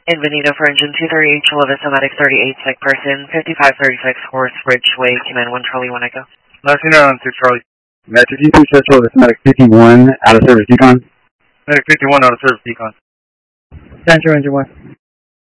Benito for engine 238, Chula Vista Medic 38, sick person, 5536 Horse Ridgeway, command 1 Charlie 1 Echo. Last thing on 6 Charlie. Metro G2 Chula Vista Medic 51, out of service decon. Medic 51 out of service decon. Central engine 1.